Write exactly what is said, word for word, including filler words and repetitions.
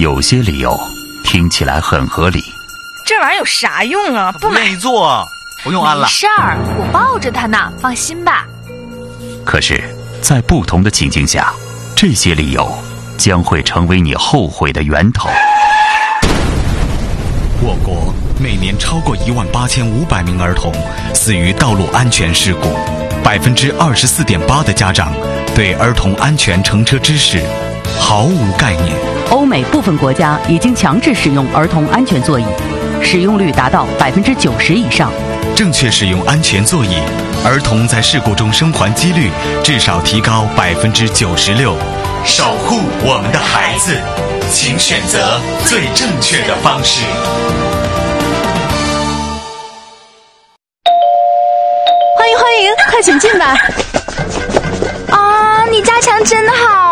有些理由听起来很合理。 这玩意儿有啥用啊？不愿意做，不用安了。 没事儿，我抱着它呢，放心吧。 可是，在不同的情境下，这些理由将会成为你后悔的源头。 我国每年超过一万八千五百名儿童死于道路安全事故，百分之二十四点八的家长对儿童安全乘车知识毫无概念。 欧美部分国家已经强制使用儿童安全座椅，使用率达到百分之九十以上。 正确使用安全座椅，儿童在事故中生还几率至少提高百分之九十六。守护我们的孩子，请选择最正确的方式。 欢迎欢迎，快请进吧。 啊，你家墙真好。